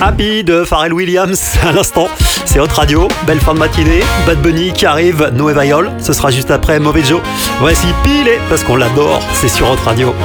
Happy de Pharrell Williams à l'instant. C'est Hot Radio. Belle fin de matinée. Bad Bunny qui arrive. Noé Viol. Ce sera juste après Mauvais Joe. Voici Pile parce qu'on l'adore. C'est sur Hot Radio.